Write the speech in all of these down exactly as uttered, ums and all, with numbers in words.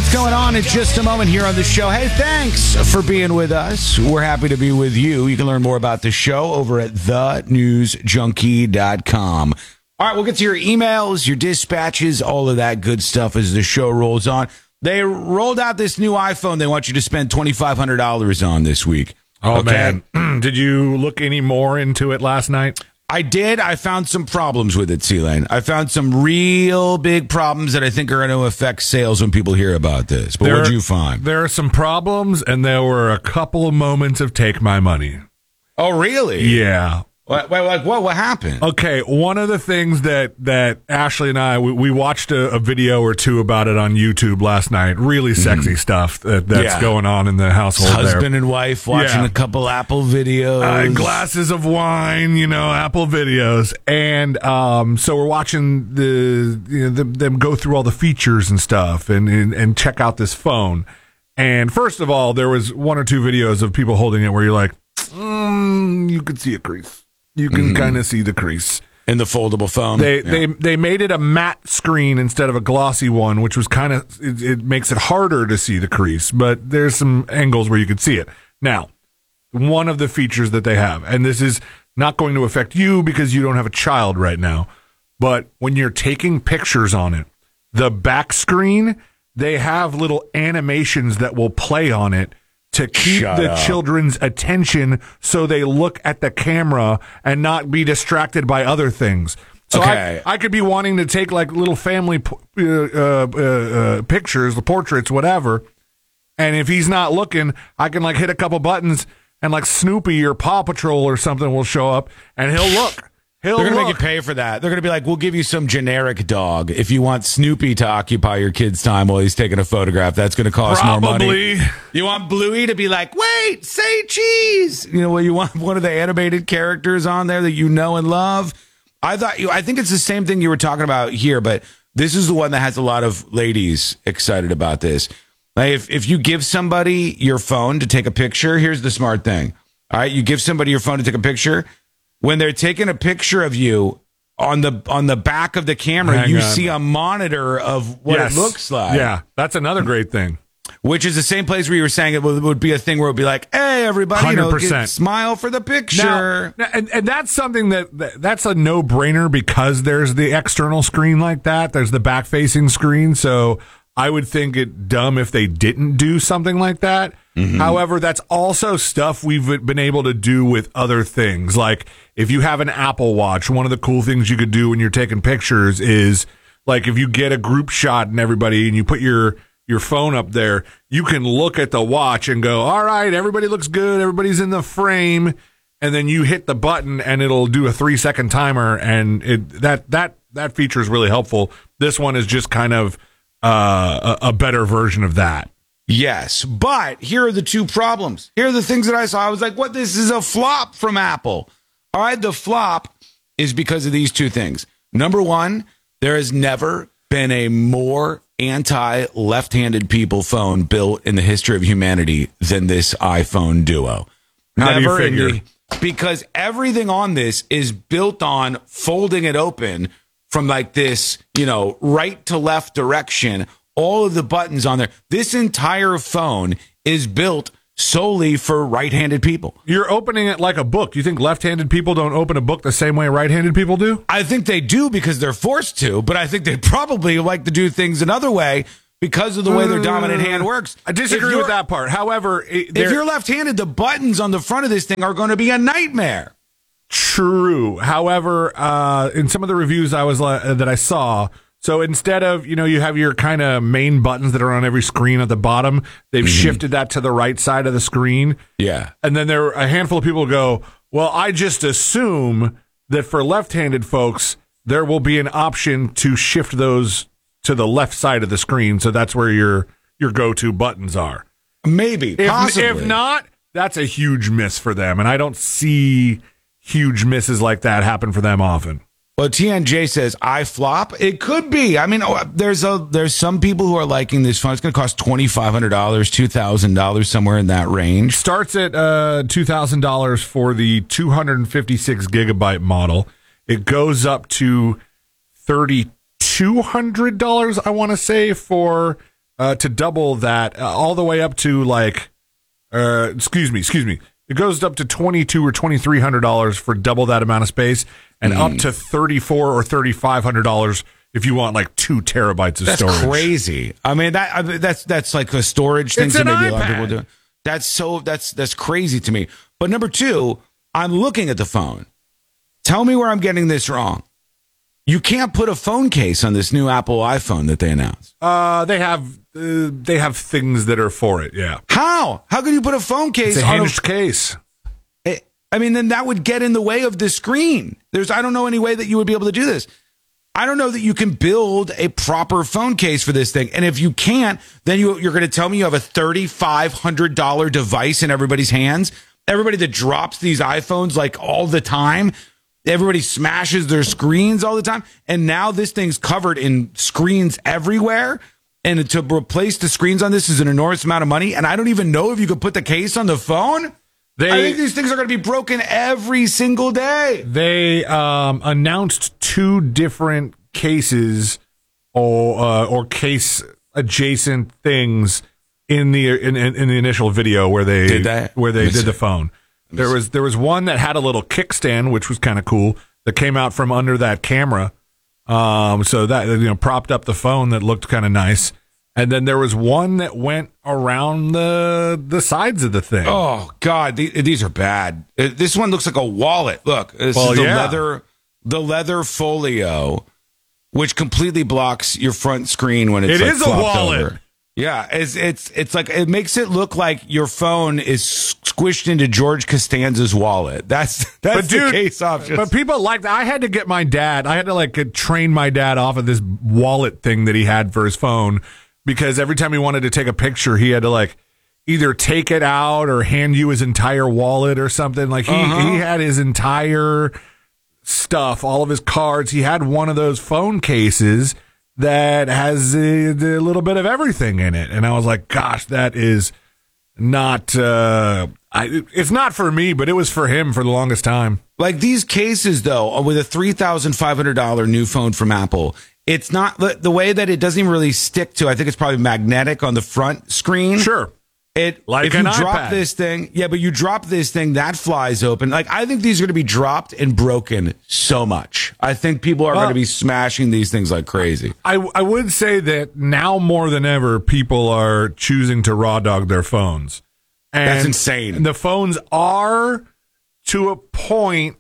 what's going on in just a moment here on the show. Hey, thanks for being with us. We're happy to be with you. You can learn more about the show over at the news junkie dot com. All right, we'll get to your emails, your dispatches, all of that good stuff as the show rolls on. They rolled out this new iPhone they want you to spend twenty-five hundred dollars on this week. Oh, okay? man. Did you look any more into it last night? I did. I found some problems with it, C-Lane. I found some real big problems that I think are going to affect sales when people hear about this. But what did you find? There are some problems, and there were a couple of moments of take my money. Oh, really? Yeah. What, what, what, what happened? Okay, one of the things that, that Ashley and I, we, we watched a, a video or two about it on YouTube last night. Really sexy mm-hmm. stuff that, that's yeah. going on in the household Husband there. Husband and wife watching yeah. a couple Apple videos. Uh, glasses of wine, you know, Apple videos. And um, so we're watching the, you know, them, them go through all the features and stuff and, and, and check out this phone. And first of all, there was one or two videos of people holding it where you're like, mm, you could see a crease. You can mm-hmm. kind of see the crease in the foldable phone. They yeah. they they made it a matte screen instead of a glossy one, which was kind of it, it makes it harder to see the crease. But there's some angles where you could see it. Now, one of the features that they have, and this is not going to affect you because you don't have a child right now, but when you're taking pictures on it, the back screen, they have little animations that will play on it to keep Shut the up. children's attention so they look at the camera and not be distracted by other things. So okay. I, I could be wanting to take like little family uh, uh, uh, pictures, the portraits, whatever. And if he's not looking, I can like hit a couple buttons and like Snoopy or Paw Patrol or something will show up and he'll look. He'll They're going to look. make you pay for that. They're going to be like, we'll give you some generic dog. If you want Snoopy to occupy your kid's time while he's taking a photograph, that's going to cost Probably. more money. You want Bluey to be like, wait, say cheese. You know, well, you want one of the animated characters on there that you know and love. I thought you, I think it's the same thing you were talking about here, but this is the one that has a lot of ladies excited about this. Like if, if you give somebody your phone to take a picture, here's the smart thing. All right, you give somebody your phone to take a picture. When they're taking a picture of you on the on the back of the camera, Hang you on. see a monitor of what yes. it looks like. Yeah, that's another great thing. Which is the same place where you were saying it would, would be a thing where it would be like, hey, everybody, you know, get, smile for the picture. Now, and, and that's something that, that that's a no-brainer because there's the external screen like that. There's the back-facing screen. So I would think it dumb if they didn't do something like that. Mm-hmm. However, that's also stuff we've been able to do with other things. Like if you have an Apple Watch, one of the cool things you could do when you're taking pictures is like if you get a group shot and everybody and you put your your phone up there, you can look at the watch and go, all right, everybody looks good. Everybody's in the frame. And then you hit the button and it'll do a three second timer. And it that that that feature is really helpful. This one is just kind of uh, a, a better version of that. Yes, but here are the two problems. Here are the things that I saw. I was like, what? This is a flop from Apple. All right, the flop is because of these two things. Number one, there has never been a more anti-left-handed people phone built in the history of humanity than this iPhone Duo. How do you Never figure? in the, because everything on this is built on folding it open from like this, you know, right to left direction. All of the buttons on there. This entire phone is built solely for right-handed people. You're opening it like a book. You think left-handed people don't open a book the same way right-handed people do? I think they do because they're forced to, but I think they probably like to do things another way because of the way their dominant hand works. I disagree with that part. However, it, if you're left-handed, the buttons on the front of this thing are going to be a nightmare. True. However, uh, in some of the reviews I was uh, that I saw, so instead of, you know, you have your kind of main buttons that are on every screen at the bottom, they've mm-hmm. shifted that to the right side of the screen. Yeah. And then there a handful of people go, well, I just assume that for left-handed folks, there will be an option to shift those to the left side of the screen. So that's where your your go-to buttons are. Maybe. If, possibly. If not, that's a huge miss for them. And I don't see huge misses like that happen for them often. Well, T N J says, I flop. It could be. I mean, there's a there's some people who are liking this phone. It's going to cost twenty-five hundred dollars, two thousand dollars, somewhere in that range. Starts at uh, two thousand dollars for the two hundred fifty-six gigabyte model. It goes up to three thousand two hundred dollars, I want to say, for uh, to double that, uh, all the way up to like, uh, excuse me, excuse me. It goes up to twenty-two or twenty-three hundred dollars for double that amount of space, and mm. up to thirty-four or thirty-five hundred dollars if you want like two terabytes of that's storage. That's crazy. I mean, that I mean, that's that's like a storage thing. It's that an maybe iPad. a lot of people do. That's so that's that's crazy to me. But number two, I'm looking at the phone. Tell me where I'm getting this wrong. You can't put a phone case on this new Apple iPhone that they announced. Uh, they have uh, they have things that are for it. Yeah. How? How can you put a phone case it's a on hinged a case? It, I mean, then that would get in the way of the screen. There's I don't know any way that you would be able to do this. I don't know that you can build a proper phone case for this thing. And if you can't, then you, you're going to tell me you have a thirty-five hundred dollars device in everybody's hands. Everybody that drops these iPhones like all the time. Everybody smashes their screens all the time. And now this thing's covered in screens everywhere. And to replace the screens on this is an enormous amount of money. And I don't even know if you could put the case on the phone. They, I think these things are going to be broken every single day. They um, announced two different cases or uh, or case adjacent things in the in, in, in the initial video where they did that? where they did the phone. There was there was one that had a little kickstand, which was kind of cool, that came out from under that camera. Um, so that, you know, propped up the phone that looked kind of nice. And then there was one that went around the the sides of the thing. Oh God, the, these are bad. This one looks like a wallet. Look, this well, is the yeah. leather the leather folio, which completely blocks your front screen when it's it like is a flopped wallet. over. Yeah, it's it's it's like it makes it look like your phone is squished into George Costanza's wallet. That's that's but dude, the case option. But people like I had to get my dad. I had to like train my dad off of this wallet thing that he had for his phone, because every time he wanted to take a picture, he had to like either take it out or hand you his entire wallet or something. Like he uh-huh. he had his entire stuff, all of his cards. He had one of those phone cases that has a, a little bit of everything in it. And I was like, gosh, that is not, uh, I, it's not for me, but it was for him for the longest time. Like these cases, though, with a three thousand five hundred dollars new phone from Apple, it's not the, the way that it doesn't even really stick to. I think it's probably magnetic on the front screen. Sure. It, like if an you drop iPad. this thing, yeah, but you drop this thing, that flies open. Like, I think these are going to be dropped and broken so much. I think people are well, going to be smashing these things like crazy. I, I would say that now more than ever, people are choosing to raw dog their phones. And that's insane. The phones are, to a point,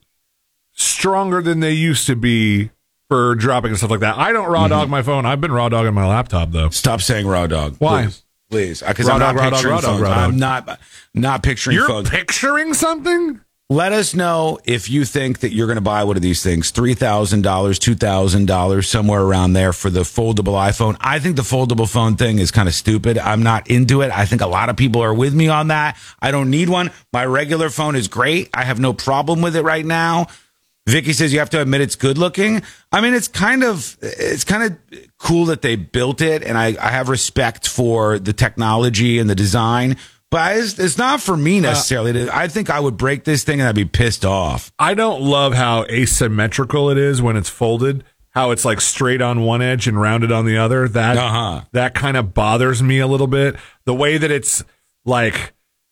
stronger than they used to be for dropping and stuff like that. I don't raw dog mm-hmm. my phone. I've been raw dogging my laptop, though. Stop saying raw dog. Why? Please. Please, because I'm not dog, picturing raw dog, phones. raw dog. I'm not not picturing You're phones. You're picturing something? Let us know if you think that you're going to buy one of these things. three thousand dollars, two thousand dollars, somewhere around there for the foldable iPhone. I think the foldable phone thing is kind of stupid. I'm not into it. I think a lot of people are with me on that. I don't need one. My regular phone is great. I have no problem with it right now. Vicky says you have to admit it's good looking. I mean, it's kind of it's kind of cool that they built it, and I, I have respect for the technology and the design, but it's, it's not for me necessarily. Uh, I think I would break this thing and I'd be pissed off. I don't love how asymmetrical it is when it's folded, how it's like straight on one edge and rounded on the other. That uh-huh. that kind of bothers me a little bit. The way that it's like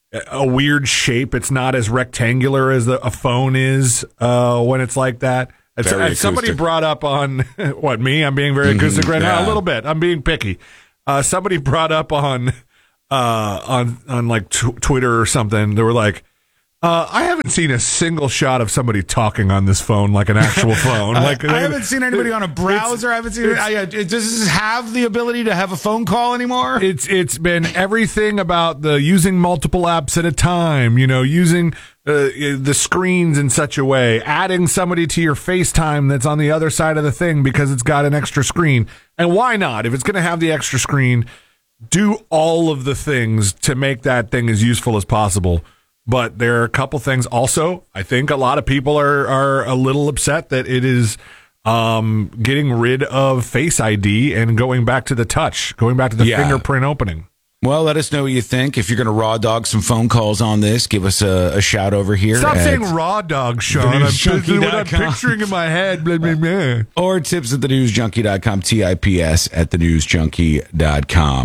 a weird shape. It's not as rectangular as the, a phone is uh, when it's like that. It's, uh, somebody brought up on what me? I'm being very acoustic mm-hmm, right yeah. now. A little bit. I'm being picky. Uh, somebody brought up on uh, on on like t- Twitter or something. They were like, uh, I haven't seen a single shot of somebody talking on this phone like an actual phone. Like I, I haven't seen anybody on a browser. I haven't seen it. I, does this have the ability to have a phone call anymore? It's it's been everything about the using multiple apps at a time. You know, using uh, the screens in such a way, adding somebody to your FaceTime that's on the other side of the thing because it's got an extra screen. And why not? If it's going to have the extra screen, do all of the things to make that thing as useful as possible. But there are a couple things. Also, I think a lot of people are, are a little upset that it is um, getting rid of Face I D and going back to the touch, going back to the yeah. fingerprint opening. Well, let us know what you think. If you're going to raw dog some phone calls on this, give us a, a shout over here. Stop saying raw dog, Sean. I'm busy what I'm picturing in my head. Blah, blah, blah. Or tips at the news junkie dot com, T I P S at the news junkie dot com.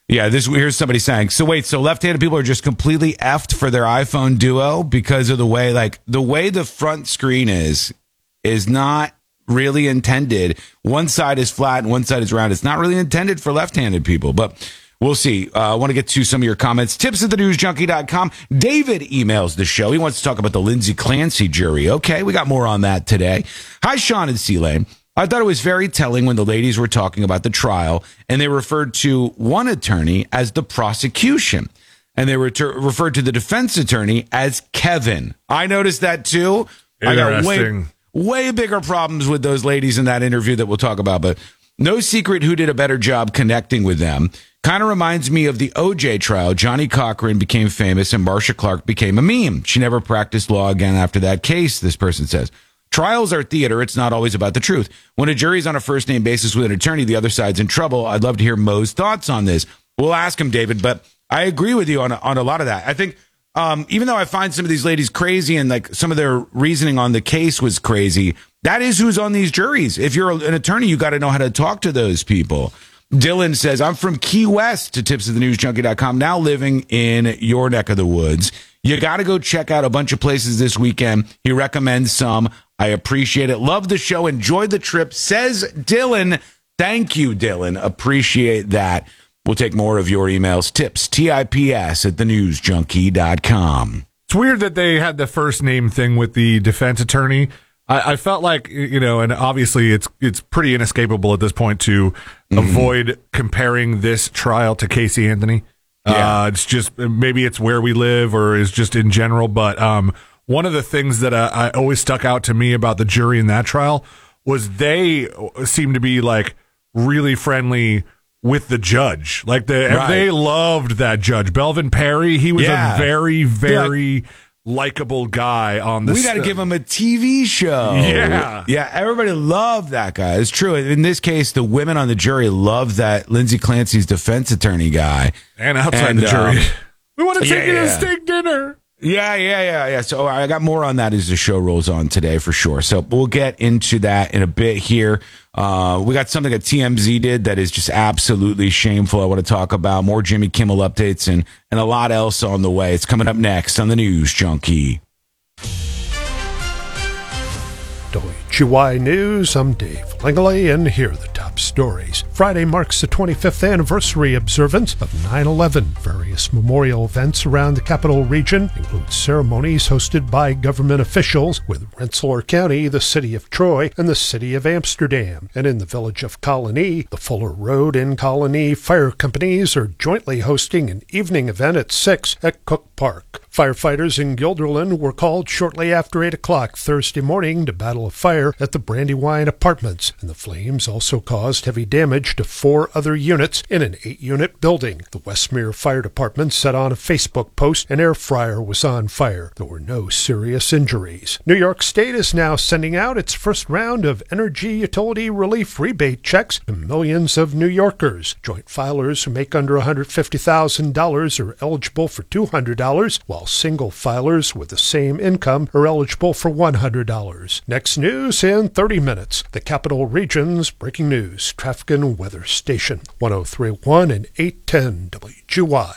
Yeah, this here's somebody saying, so wait, so left-handed people are just completely effed for their iPhone Duo because of the way, like, the way the front screen is, is not really intended. One side is flat and one side is round. It's not really intended for left-handed people, but we'll see. Uh, I want to get to some of your comments. Tips at the news junkie dot com. David emails the show. He wants to talk about the Lindsay Clancy jury. Okay, we got more on that today. Hi, Sean and C-Lane. I thought it was very telling when the ladies were talking about the trial and they referred to one attorney as the prosecution and they were ter- referred to the defense attorney as Kevin. I noticed that too. I got way, way bigger problems with those ladies in that interview that we'll talk about, but no secret who did a better job connecting with them. Kind of reminds me of the O J trial. Johnny Cochran became famous and Marcia Clark became a meme. She never practiced law again after that case, this person says. Trials are theater. It's not always about the truth. When a jury's on a first-name basis with an attorney, the other side's in trouble. I'd love to hear Mo's thoughts on this. We'll ask him, David, but I agree with you on, on a lot of that. I think um, even though I find some of these ladies crazy and like some of their reasoning on the case was crazy, that is who's on these juries. If you're an attorney, you got to know how to talk to those people. Dylan says, I'm from Key West to tips of the news junkie dot com, now living in your neck of the woods. You got to go check out a bunch of places this weekend. He recommends some. I appreciate it. Love the show. Enjoy the trip, says Dylan. Thank you, Dylan. Appreciate that. We'll take more of your emails. Tips, T I P S at the news junkie dot com. It's weird that they had the first name thing with the defense attorney. I, I felt like, you know, and obviously it's it's pretty inescapable at this point to mm-hmm. avoid comparing this trial to Casey Anthony. Yeah. Uh, it's just, maybe it's where we live or is just in general, but um, one of the things that uh, I always stuck out to me about the jury in that trial was they seemed to be like really friendly with the judge. Like the, right. they loved that judge. Belvin Perry, he was yeah. a very, very yeah. likable guy on the. We got to give him a T V show. Yeah. Yeah. Everybody loved that guy. It's true. In this case, the women on the jury loved that Lindsay Clancy's defense attorney guy. And outside and, the jury. Um, we want to take yeah, you to yeah. steak dinner. Yeah, yeah, yeah, yeah. So I got more on that as the show rolls on today for sure. So we'll get into that in a bit here. Uh, we got something that T M Z did that is just absolutely shameful. I want to talk about more Jimmy Kimmel updates and, and a lot else on the way. It's coming up next on the News Junkie. W Y News, I'm Dave Langley, and here are the top stories. Friday marks the twenty-fifth anniversary observance of nine eleven. Various memorial events around the capital region include ceremonies hosted by government officials with Rensselaer County, the city of Troy, and the city of Amsterdam. And in the village of Colony, the Fuller Road and Colony Fire Companies are jointly hosting an evening event at six at Cook Park. Firefighters in Guilderland were called shortly after eight o'clock Thursday morning to battle a fire at the Brandywine Apartments, and the flames also caused heavy damage to four other units in an eight-unit building. The Westmere Fire Department said on a Facebook post an air fryer was on fire. There were no serious injuries. New York State is now sending out its first round of energy utility relief rebate checks to millions of New Yorkers. Joint filers who make under one hundred fifty thousand dollars are eligible for two hundred dollars, while single filers with the same income are eligible for one hundred dollars. Next news in thirty minutes. The Capital Region's breaking news, traffic and weather station, one oh three point one and eight ten W G Y.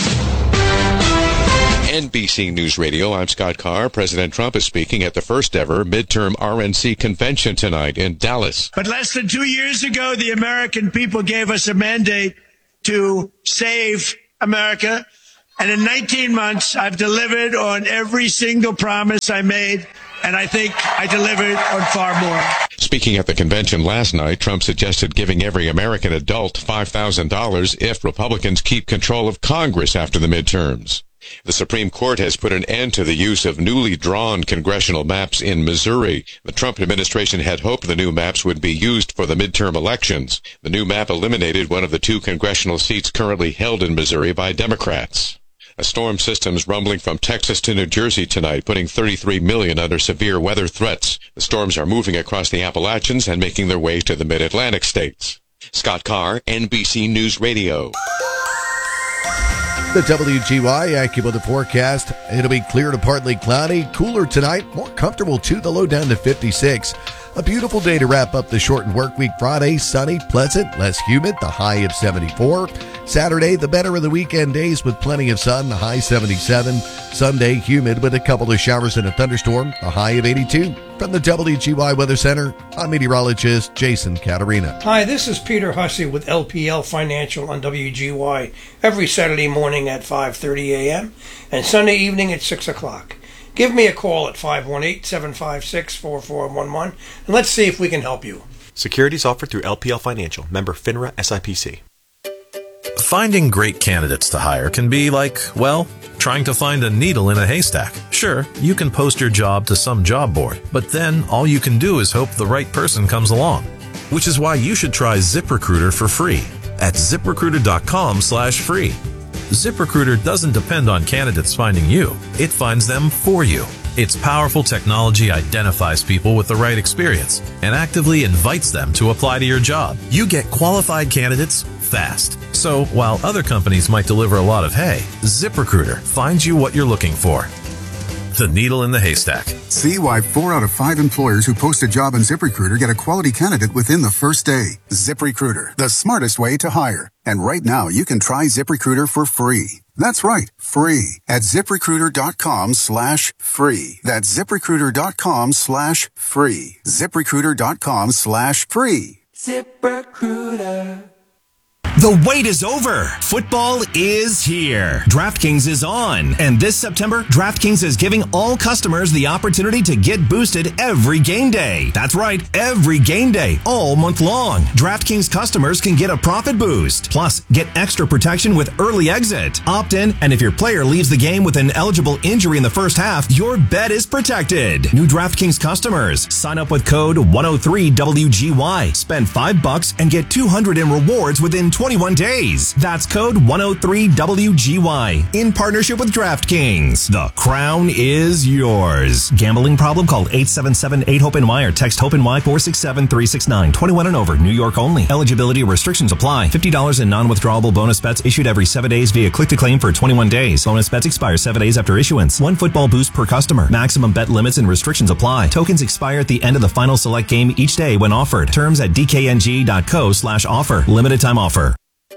N B C News Radio, I'm Scott Carr. President Trump is speaking at the first ever midterm R N C convention tonight in Dallas. But less than two years ago, the American people gave us a mandate to save America. And in nineteen months, I've delivered on every single promise I made, and I think I delivered on far more. Speaking at the convention last night, Trump suggested giving every American adult five thousand dollars if Republicans keep control of Congress after the midterms. The Supreme Court has put an end to the use of newly drawn congressional maps in Missouri. The Trump administration had hoped the new maps would be used for the midterm elections. The new map eliminated one of the two congressional seats currently held in Missouri by Democrats. A storm system's rumbling from Texas to New Jersey tonight, putting thirty-three million under severe weather threats. The storms are moving across the Appalachians and making their way to the mid-Atlantic states. Scott Carr, N B C News Radio. The W G Y AccuWeather forecast. It'll be clear to partly cloudy, cooler tonight, more comfortable too, the low down to fifty-six. A beautiful day to wrap up the shortened work week Friday. Sunny, pleasant, less humid, the high of seventy-four. Saturday, the better of the weekend days with plenty of sun, a high seventy-seven. Sunday, humid with a couple of showers and a thunderstorm, a high of eighty-two. From the W G Y Weather Center, I'm meteorologist Jason Caterina. Hi, this is Peter Hussey with L P L Financial on W G Y every Saturday morning at five thirty a.m. and Sunday evening at six o'clock. Give me a call at five one eight, seven five six, four four one one and let's see if we can help you. Securities offered through L P L Financial, member FINRA S I P C. Finding great candidates to hire can be like, well, trying to find a needle in a haystack. Sure, you can post your job to some job board, but then all you can do is hope the right person comes along. Which is why you should try ZipRecruiter for free at ZipRecruiter.com slash free. ZipRecruiter doesn't depend on candidates finding you. It finds them for you. Its powerful technology identifies people with the right experience and actively invites them to apply to your job. You get qualified candidates fast. So while other companies might deliver a lot of hay, ZipRecruiter finds you what you're looking for. The needle in the haystack. See why four out of five employers who post a job on ZipRecruiter get a quality candidate within the first day. ZipRecruiter, the smartest way to hire. And right now, you can try ZipRecruiter for free. That's right, free at ZipRecruiter.com slash free. That's ZipRecruiter.com slash free. ZipRecruiter.com slash free. ZipRecruiter. The wait is over. Football is here. DraftKings is on. And this September, DraftKings is giving all customers the opportunity to get boosted every game day. That's right, every game day, all month long. DraftKings customers can get a profit boost. Plus, get extra protection with early exit. Opt in, and if your player leaves the game with an eligible injury in the first half, your bet is protected. New DraftKings customers, sign up with code one oh three W G Y. Spend five bucks and get two hundred in rewards within twenty-one days. That's code one oh three W G Y in partnership with DraftKings. The crown is yours. Gambling problem? Call eight seven seven, eight, HOPE-N Y or text HOPE-N-Y four six seven, three six nine. twenty-one and over. New York only. Eligibility restrictions apply. fifty dollars in non-withdrawable bonus bets issued every seven days via click-to-claim for twenty-one days. Bonus bets expire seven days after issuance. One football boost per customer. Maximum bet limits and restrictions apply. Tokens expire at the end of the final select game each day when offered. Terms at dkng.co slash offer. Limited time offer.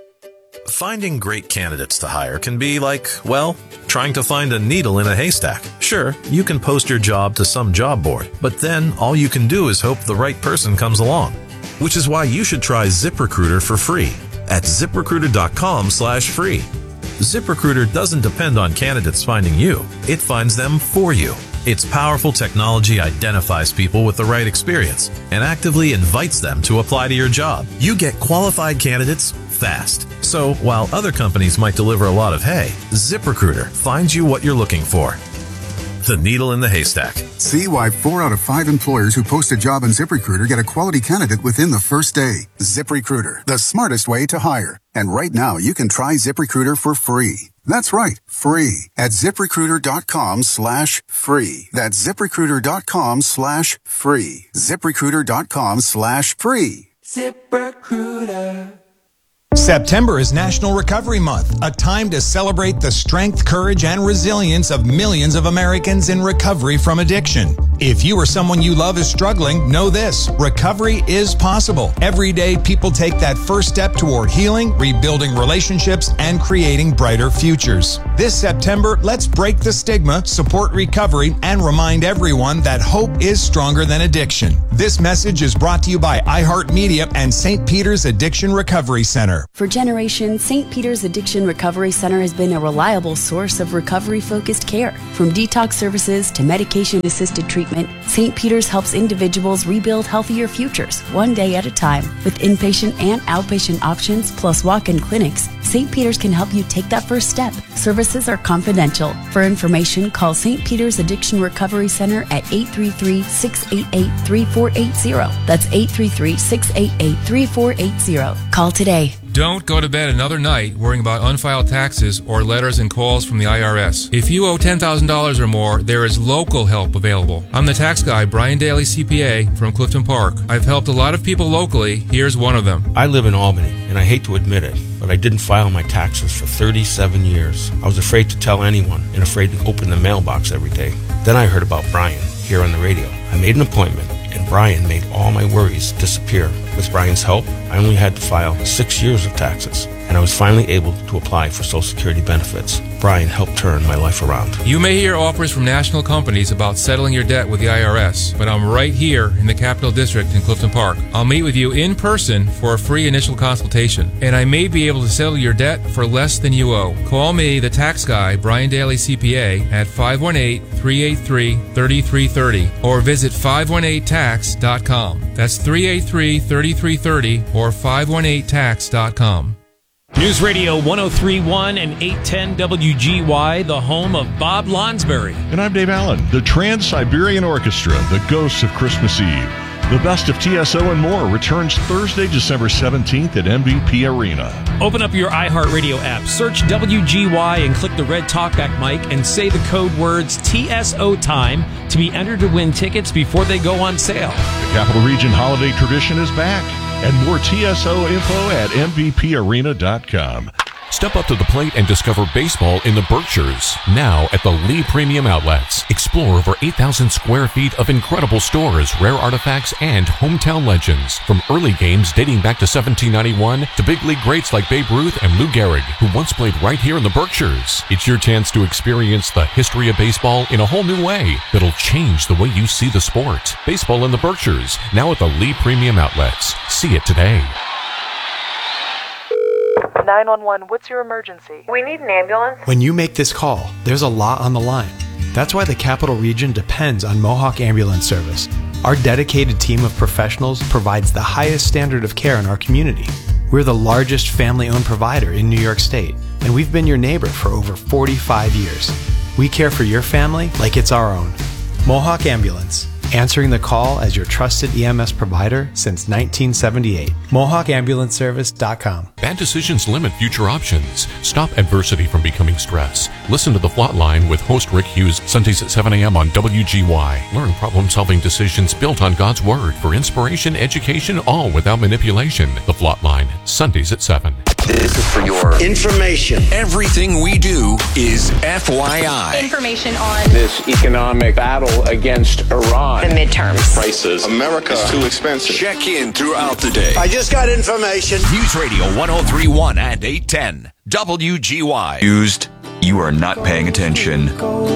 Finding great candidates to hire can be like, well, trying to find a needle in a haystack. Sure, you can post your job to some job board, but then all you can do is hope the right person comes along. Which is why you should try ZipRecruiter for free at ZipRecruiter.com slash free. ZipRecruiter doesn't depend on candidates finding you. It finds them for you. Its powerful technology identifies people with the right experience and actively invites them to apply to your job. You get qualified candidates fast. So while other companies might deliver a lot of hay, ZipRecruiter finds you what you're looking for. The needle in the haystack. See why four out of five employers who post a job on ZipRecruiter get a quality candidate within the first day. ZipRecruiter, the smartest way to hire. And right now, you can try ZipRecruiter for free. That's right, free at ZipRecruiter.com slash free. That's ZipRecruiter.com slash free. ZipRecruiter.com slash free. ZipRecruiter. September is National Recovery Month, a time to celebrate the strength, courage, and resilience of millions of Americans in recovery from addiction. If you or someone you love is struggling, know this: recovery is possible. Every day, people take that first step toward healing, rebuilding relationships, and creating brighter futures. This September, let's break the stigma, support recovery, and remind everyone that hope is stronger than addiction. This message is brought to you by iHeartMedia and Saint Peter's Addiction Recovery Center. For generations, Saint Peter's Addiction Recovery Center has been a reliable source of recovery-focused care. From detox services to medication-assisted treatment, Saint Peter's helps individuals rebuild healthier futures, one day at a time. With inpatient and outpatient options, plus walk-in clinics, Saint Peter's can help you take that first step. Services are confidential. For information, call Saint Peter's Addiction Recovery Center at eight three three, six eight eight, three four eight zero. That's eight three three, six eight eight, three four eight zero. Call today. Don't go to bed another night worrying about unfiled taxes or letters and calls from the I R S. If you owe ten thousand dollars or more, there is local help available. I'm the tax guy, Brian Daly, C P A, from Clifton Park. I've helped a lot of people locally. Here's one of them. I live in Albany, and I hate to admit it, but I didn't file my taxes for thirty-seven years. I was afraid to tell anyone and afraid to open the mailbox every day. Then I heard about Brian here on the radio. I made an appointment, and Brian made all my worries disappear. With Brian's help, I only had to file six years of taxes, and I was finally able to apply for Social Security benefits. Brian helped turn my life around. You may hear offers from national companies about settling your debt with the I R S, but I'm right here in the Capital District in Clifton Park. I'll meet with you in person for a free initial consultation, and I may be able to settle your debt for less than you owe. Call me, the tax guy, Brian Daly C P A, at five one eight, three eight three, three three three zero or visit five one eight tax dot com. That's three eight three, three three three zero or five one eight tax dot com. News Radio one oh three point one and eight ten W G Y, the home of Bob Lonsberry. And I'm Dave Allen. The Trans-Siberian Orchestra, the Ghosts of Christmas Eve. The best of T S O and more returns Thursday, December seventeenth at M V P Arena. Open up your iHeartRadio app, search W G Y and click the red talkback mic and say the code words T S O time to be entered to win tickets before they go on sale. The Capital Region holiday tradition is back. And more T S O info at M V P arena dot com. Step up to the plate and discover baseball in the Berkshires. Now at the Lee Premium Outlets. Explore over eight thousand square feet of incredible stores, rare artifacts, and hometown legends. From early games dating back to seventeen ninety-one to big league greats like Babe Ruth and Lou Gehrig, who once played right here in the Berkshires. It's your chance to experience the history of baseball in a whole new way that'll change the way you see the sport. Baseball in the Berkshires, now at the Lee Premium Outlets. See it today. nine one one, what's your emergency? We need an ambulance. When you make this call, there's a lot on the line. That's why the Capital Region depends on Mohawk Ambulance Service. Our dedicated team of professionals provides the highest standard of care in our community. We're the largest family-owned provider in New York State, and we've been your neighbor for over forty-five years. We care for your family like it's our own. Mohawk Ambulance, answering the call as your trusted E M S provider since nineteen seventy-eight. Mohawk Ambulance Service dot com. Bad decisions limit future options. Stop adversity from becoming stress. Listen to The Flot Line with host Rick Hughes, Sundays at seven a.m. on W G Y. Learn problem-solving decisions built on God's Word for inspiration, education, all without manipulation. The Flot Line, Sundays at seven. This is for your information. Everything we do is F Y I. Information on this economic battle against Iran. The midterms. Prices. America is too expensive. Check in throughout the day. I just got information. News Radio one oh three point one and eight ten. W G Y. Used. You are not paying attention.